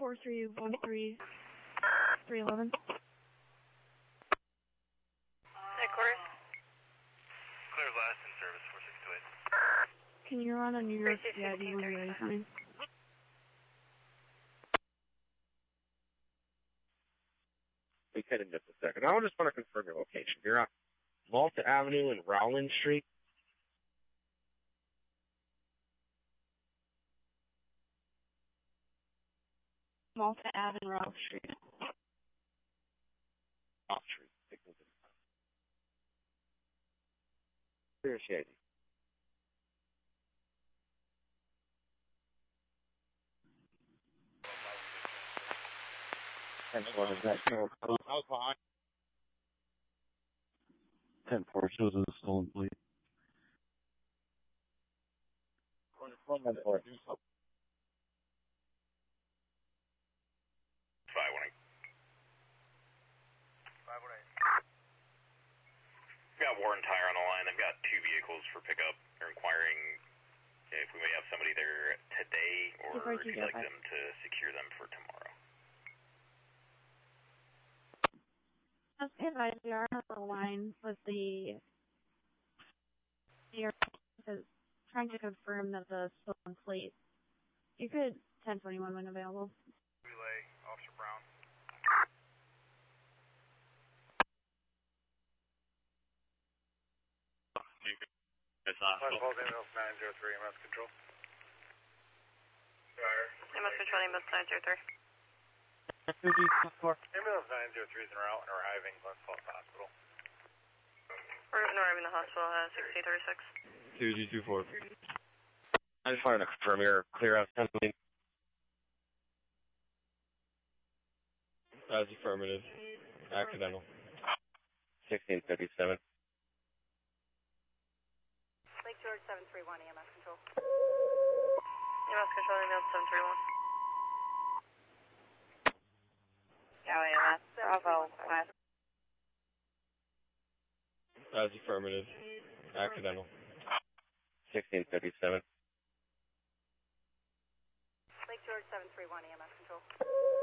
4313 311. Headquarters. Clear last in service, 4628. Can you run a New York CID when you're ready for me? We can in just a second. I just want to confirm your location. You're on Malta Avenue and Rowland Street. Malta Ave and Ralph Street. Off Street. Clear shady. That's what is that? I was behind. 10-4 shows as a stolen plate. 518. 518. Got Warren Tire on the line. They've got 2 vehicles for pickup. They're inquiring if we may have somebody there today, or if you'd like them to secure them for tomorrow. Just advise we are on the line with the trying to confirm that the stolen plate. You could 1021 when available. Relay, Officer Brown. It's not. Falls ambulance 903, MS control. MS control, ambulance 903. Ambulance 903 is en route and arriving. Let's call the hospital. We're arriving at the hospital at 1636. 2G24. I just wanted to confirm you're clear out 10. That's affirmative. Accidental. 1657. Lake George 731, EMS control. EMS control, ambulance 731. Go EMS, Bravo, West. That's affirmative. Accidental. 1657. Lake George 731, EMS control.